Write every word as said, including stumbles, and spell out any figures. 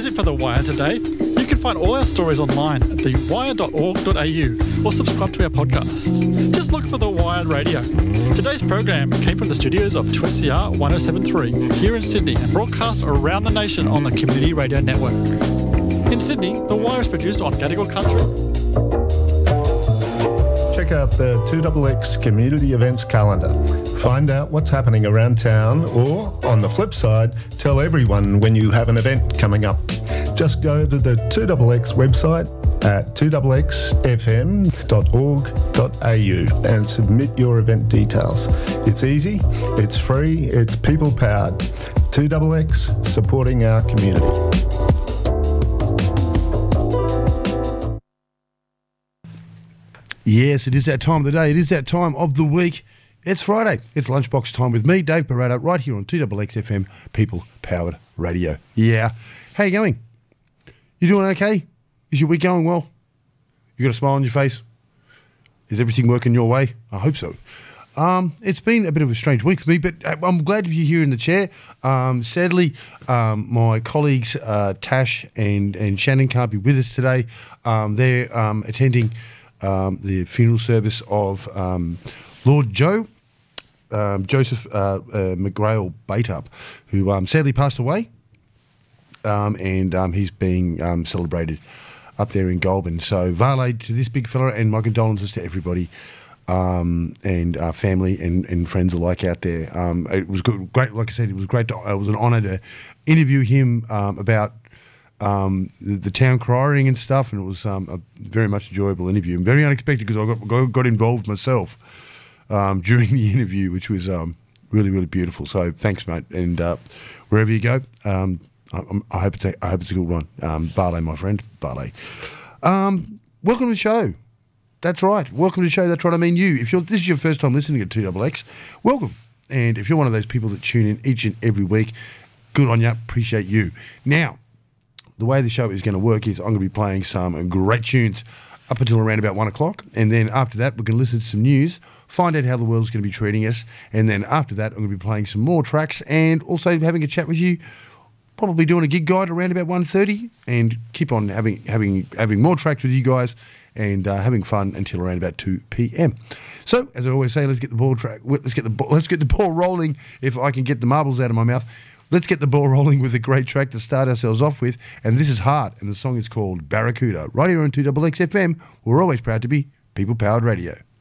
it for The Wire today. You can find all our stories online at the wire dot org dot a u or subscribe to our podcasts. Just look for The Wire Radio. Today's program came from the studios of two S C R one oh seven point three here in Sydney and broadcast around the nation on the Community Radio Network. In Sydney, The Wire is produced on Gadigal Country. Check out the two X X community events calendar. Find out what's happening around town, or, on the flip side, tell everyone when you have an event coming up. Just go to the two X X website at two x x f m dot org dot a u and submit your event details. It's easy, it's free, it's people-powered. two X X, supporting our community. Yes, it is that time of the day. It is that time of the week. It's Friday. It's lunchbox time with me, Dave Barata, right here on two X X F M, people-powered radio. Yeah. How you going? You doing okay? Is your week going well? You got a smile on your face? Is everything working your way? I hope so. Um, it's been a bit of a strange week for me, but I'm glad to be here in the chair. Um, sadly, um, my colleagues uh, Tash and, and Shannon can't be with us today. Um, they're um, attending um, the funeral service of um, Lord Joe, um, Joseph uh, uh, McGrail Bateup, who um, sadly passed away, um, and um, he's being um, celebrated up there in Goulburn. So, Vale to this big fella, and my condolences to everybody. Um, and uh, family and, and friends alike out there. Um, it was good, great. Like I said, it was great. To, it was an honour to interview him um, about um, the, the town crying and stuff, and it was um, a very much enjoyable interview and very unexpected because I got, got got involved myself um, during the interview, which was um, really really beautiful. So thanks, mate, and uh, wherever you go, um, I, I hope it's a, I hope it's a good one. Um, Barley, my friend, Barley. Um, welcome to the show. That's right. Welcome to the show. That's right. I mean, you. If you're this is your first time listening to two X X, welcome. And if you're one of those people that tune in each and every week, good on you. Appreciate you. Now, the way the show is going to work is I'm going to be playing some great tunes up until around about one o'clock, and then after that, we're going to listen to some news, find out how the world's going to be treating us, and then after that, I'm going to be playing some more tracks and also having a chat with you. Probably doing a gig guide around about one thirty, and keep on having having having more tracks with you guys. And uh, having fun until around about two p.m. So, as I always say, let's get the ball track. Let's get the ball, let's get the ball rolling. If I can get the marbles out of my mouth, let's get the ball rolling with a great track to start ourselves off with. And this is Hard, and the song is called Barracuda. Right here on two X X F M, we're always proud to be people-powered radio.